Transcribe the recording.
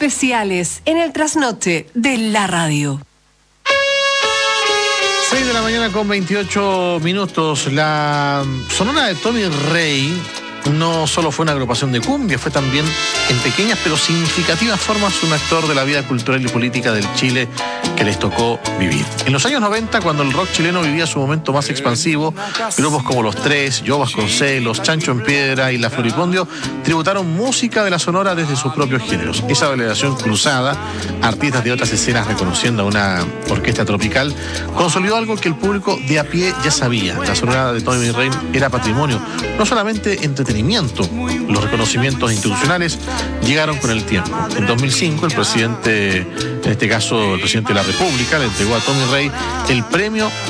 especiales en el trasnoche de la radio. 6 de la mañana con 28 minutos. La Sonora de Tommy Rey no solo fue una agrupación de cumbia, fue también, en pequeñas pero significativas formas, un actor de la vida cultural y política del Chile que les tocó vivir. En los años 90, cuando el rock chileno vivía su momento más expansivo, grupos como Los Tres, Joe Vasconcelos, Chancho en Piedra y La Floripondio tributaron música de la Sonora desde sus propios géneros. Esa delegación cruzada, artistas de otras escenas reconociendo a una orquesta tropical, consolidó algo que el público de a pie ya sabía. La Sonora de Tommy Rey era patrimonio, no solamente entretenimiento. Los reconocimientos institucionales llegaron con el tiempo. En 2005, el presidente, en este caso el presidente de la República, le entregó a Tommy Rey el premio